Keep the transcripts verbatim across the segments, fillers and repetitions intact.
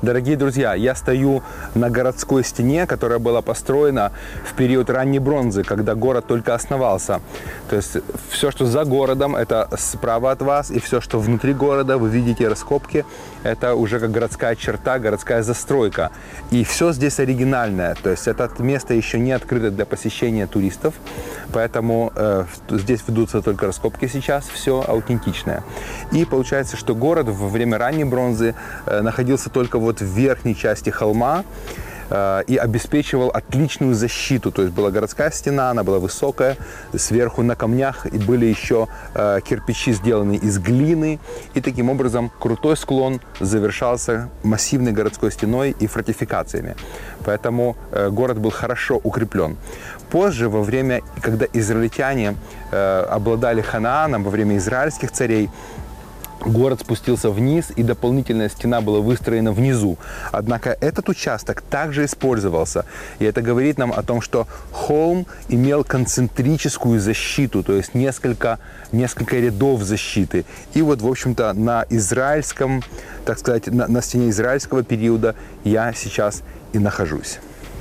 Дорогие друзья, я стою на городской стене, которая была построена в период ранней бронзы, когда город только основался. То есть все, что за городом, это справа от вас, и все, что внутри города, вы видите раскопки, это уже как городская черта, городская застройка. И все здесь оригинальное, то есть это место еще не открыто для посещения туристов, поэтому э, здесь ведутся только раскопки сейчас, все аутентичное. И получается, что город во время ранней бронзы э, находился только вот в верхней части холма э, и обеспечивал отличную защиту. То есть была городская стена, она была высокая, сверху на камнях и были еще э, кирпичи, сделанные из глины. И таким образом крутой склон завершался массивной городской стеной и фортификациями. Поэтому э, город был хорошо укреплен. Позже, во время, когда израильтяне э, обладали Ханааном, во время израильских царей, город спустился вниз, и дополнительная стена была выстроена внизу. Однако этот участок также использовался. И это говорит нам о том, что холм имел концентрическую защиту, то есть несколько, несколько рядов защиты. И вот, в общем-то, на израильском, так сказать, на, на стене израильского периода я сейчас и нахожусь.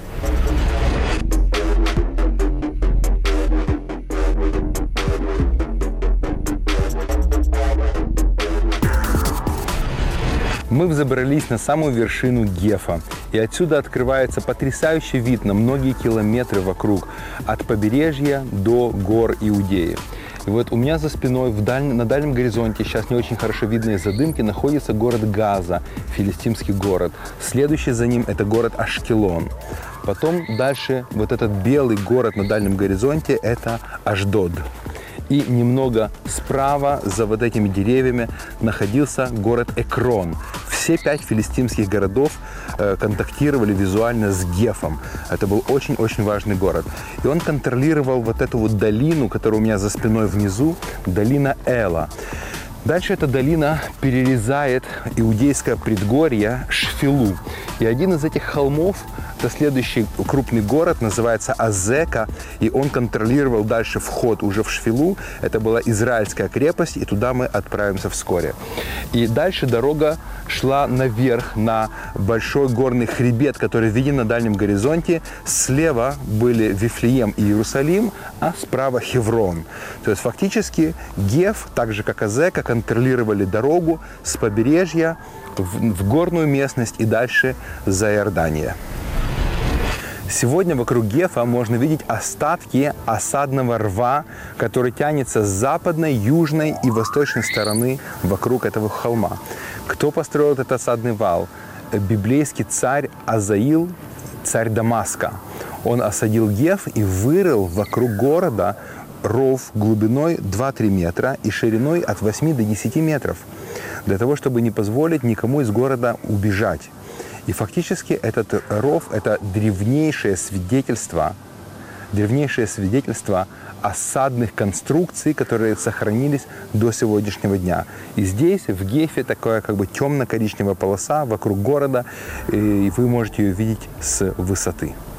Мы взобрались на самую вершину Гефа, и отсюда открывается потрясающий вид на многие километры вокруг, от побережья до гор Иудеи. И вот у меня за спиной в даль... на дальнем горизонте, сейчас не очень хорошо видно из-за дымки, находится город Газа, филистимский город. Следующий за ним это город Ашкелон. Потом дальше вот этот белый город на дальнем горизонте – это Ашдод. И немного справа, за вот этими деревьями, находился город Экрон. Все пять филистимских городов э, контактировали визуально с Гефом. Это был очень-очень важный город. И он контролировал вот эту вот долину, которая у меня за спиной внизу, долина Эла. Дальше эта долина перерезает иудейское предгорье Шфилу. И один из этих холмов, это следующий крупный город, называется Азека, и он контролировал дальше вход уже в Шфилу. Это была израильская крепость, и туда мы отправимся вскоре. И дальше дорога шла наверх, на большой горный хребет, который виден на дальнем горизонте. Слева были Вифлеем и Иерусалим, а справа Хеврон. То есть фактически Геф, так же как Азека, контролировали дорогу с побережья в, в горную местность и дальше за Иордания. Сегодня вокруг Гефа можно видеть остатки осадного рва, который тянется с западной, южной и восточной стороны вокруг этого холма. Кто построил этот осадный вал? Библейский царь Азаил, царь Дамаска. Он осадил Геф и вырыл вокруг города ров глубиной два-три метра и шириной от восьми до десяти метров, для того, чтобы не позволить никому из города убежать. И фактически этот ров – это древнейшее свидетельство, древнейшее свидетельство осадных конструкций, которые сохранились до сегодняшнего дня. И здесь, в Гефе, такая как бы темно-коричневая полоса вокруг города, и вы можете ее видеть с высоты.